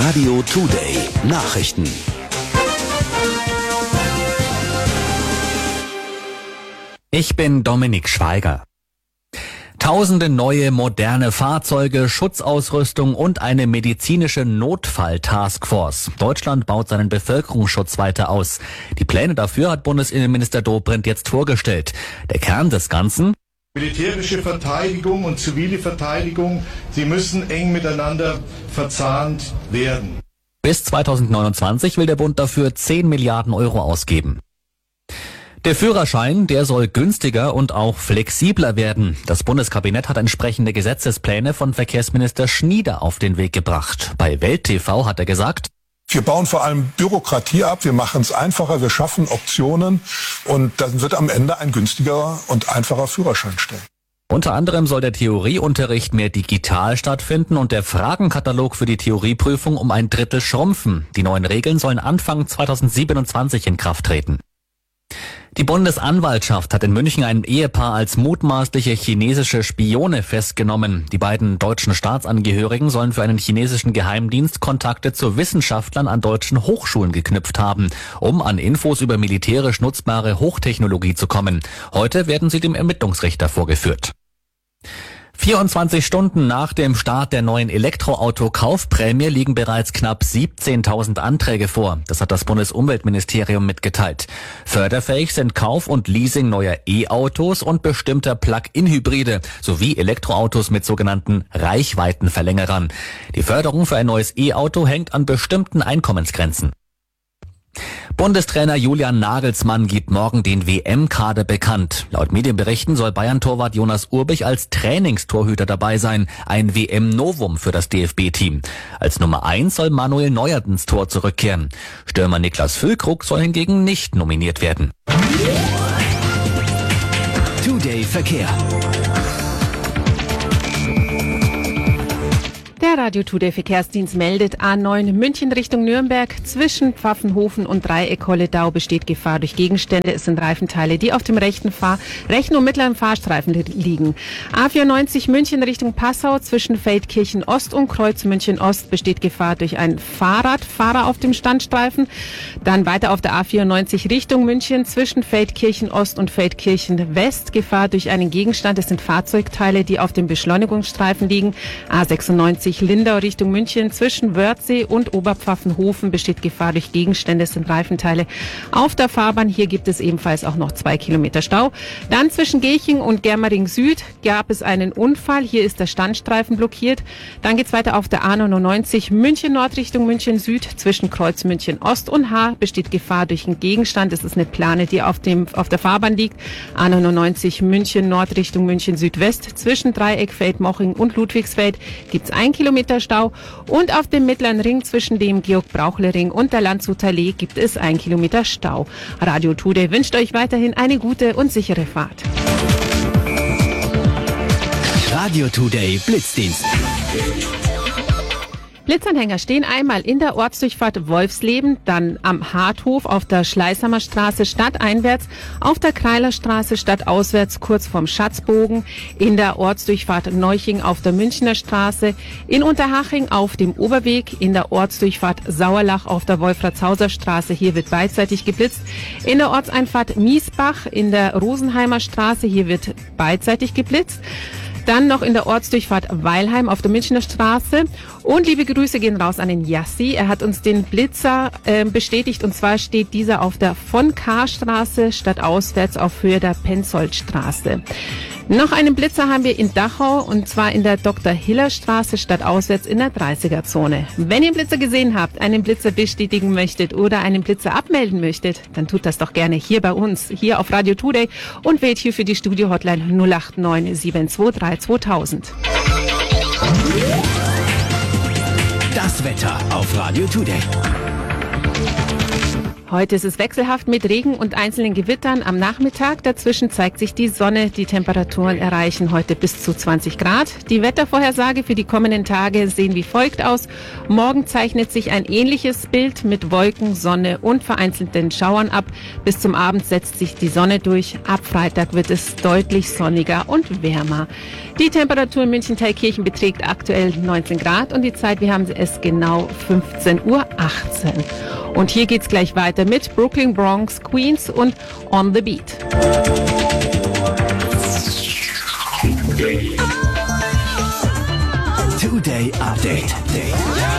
Radio Today Nachrichten. Ich bin Dominik Schweiger. Tausende neue, moderne Fahrzeuge, Schutzausrüstung und eine medizinische Notfall-Taskforce. Deutschland baut seinen Bevölkerungsschutz weiter aus. Die Pläne dafür hat Bundesinnenminister Dobrindt jetzt vorgestellt. Der Kern des Ganzen: militärische Verteidigung und zivile Verteidigung, sie müssen eng miteinander verzahnt werden. Bis 2029 will der Bund dafür 10 Milliarden Euro ausgeben. Der Führerschein, der soll günstiger und auch flexibler werden. Das Bundeskabinett hat entsprechende Gesetzespläne von Verkehrsminister Schnieder auf den Weg gebracht. Bei Welt TV hat er gesagt: Wir bauen vor allem Bürokratie ab, wir machen es einfacher, wir schaffen Optionen und dann wird am Ende ein günstigerer und einfacher Führerschein stehen. Unter anderem soll der Theorieunterricht mehr digital stattfinden und der Fragenkatalog für die Theorieprüfung um 1/3 schrumpfen. Die neuen Regeln sollen Anfang 2027 in Kraft treten. Die Bundesanwaltschaft hat in München ein Ehepaar als mutmaßliche chinesische Spione festgenommen. Die beiden deutschen Staatsangehörigen sollen für einen chinesischen Geheimdienst Kontakte zu Wissenschaftlern an deutschen Hochschulen geknüpft haben, um an Infos über militärisch nutzbare Hochtechnologie zu kommen. Heute werden sie dem Ermittlungsrichter vorgeführt. 24 Stunden nach dem Start der neuen Elektroauto-Kaufprämie liegen bereits knapp 17.000 Anträge vor. Das hat das Bundesumweltministerium mitgeteilt. Förderfähig sind Kauf und Leasing neuer E-Autos und bestimmter Plug-in-Hybride sowie Elektroautos mit sogenannten Reichweitenverlängerern. Die Förderung für ein neues E-Auto hängt an bestimmten Einkommensgrenzen. Bundestrainer Julian Nagelsmann gibt morgen den WM-Kader bekannt. Laut Medienberichten soll Bayern-Torwart Jonas Urbich als Trainingstorhüter dabei sein. Ein WM-Novum für das DFB-Team. Als Nummer 1 soll Manuel Neuer ins Tor zurückkehren. Stürmer Niklas Füllkrug soll hingegen nicht nominiert werden. Today Verkehr. Der Radio Today Verkehrsdienst meldet: A9 München Richtung Nürnberg. Zwischen Pfaffenhofen und Dreieck-Holledau besteht Gefahr durch Gegenstände. Es sind Reifenteile, die auf dem rechten und mittleren Fahrstreifen liegen. A94 München Richtung Passau. Zwischen Feldkirchen Ost und Kreuz München Ost besteht Gefahr durch einen Fahrradfahrer auf dem Standstreifen. Dann weiter auf der A94 Richtung München. Zwischen Feldkirchen Ost und Feldkirchen West Gefahr durch einen Gegenstand. Es sind Fahrzeugteile, die auf dem Beschleunigungsstreifen liegen. A96 Lindau Richtung München. Zwischen Wörthsee und Oberpfaffenhofen besteht Gefahr durch Gegenstände, es sind Reifenteile auf der Fahrbahn. Hier gibt es ebenfalls auch noch 2 Kilometer Stau. Dann zwischen Geching und Germering Süd gab es einen Unfall. Hier ist der Standstreifen blockiert. Dann geht's weiter auf der A99 München Nord Richtung München Süd. Zwischen Kreuz München Ost und Haar besteht Gefahr durch einen Gegenstand. Es ist eine Plane, die auf der Fahrbahn liegt. A99 München Nord Richtung München Südwest. Zwischen Dreieck, Feldmoching und Ludwigsfeld gibt's 1 Kilometer Stau und auf dem Mittleren Ring zwischen dem Georg-Brauchle-Ring und der Landshuter Allee gibt es 1 Kilometer Stau. Radio Today wünscht euch weiterhin eine gute und sichere Fahrt. Radio Today Blitzdienst. Blitzanhänger stehen einmal in der Ortsdurchfahrt Wolfsleben, dann am Harthof auf der Schleißheimer Straße stadteinwärts, auf der Kreilerstraße stadtauswärts kurz vorm Schatzbogen, in der Ortsdurchfahrt Neuching auf der Münchner Straße, in Unterhaching auf dem Oberweg, in der Ortsdurchfahrt Sauerlach auf der Wolfratshauser Straße, hier wird beidseitig geblitzt, in der Ortseinfahrt Miesbach in der Rosenheimer Straße, hier wird beidseitig geblitzt. Dann noch in der Ortsdurchfahrt Weilheim auf der Münchner Straße. Und liebe Grüße gehen raus an den Jassi. Er hat uns den Blitzer bestätigt. Und zwar steht dieser auf der Von-K-Straße stadtauswärts auf Höhe der Penzoldstraße. Noch einen Blitzer haben wir in Dachau und zwar in der Dr.-Hiller-Straße stadtauswärts in der 30er-Zone. Wenn ihr einen Blitzer gesehen habt, einen Blitzer bestätigen möchtet oder einen Blitzer abmelden möchtet, dann tut das doch gerne hier bei uns, hier auf Radio Today und wählt hier für die Studio-Hotline 089 723 2000. Das Wetter auf Radio Today. Heute ist es wechselhaft mit Regen und einzelnen Gewittern am Nachmittag. Dazwischen zeigt sich die Sonne. Die Temperaturen erreichen heute bis zu 20 Grad. Die Wettervorhersage für die kommenden Tage sehen wie folgt aus. Morgen zeichnet sich ein ähnliches Bild mit Wolken, Sonne und vereinzelten Schauern ab. Bis zum Abend setzt sich die Sonne durch. Ab Freitag wird es deutlich sonniger und wärmer. Die Temperatur in München-Thalkirchen beträgt aktuell 19 Grad und die Zeit, wir haben es genau 15:18 Uhr. Und hier geht's gleich weiter mit Brooklyn, Bronx, Queens und On the Beat. Today Update.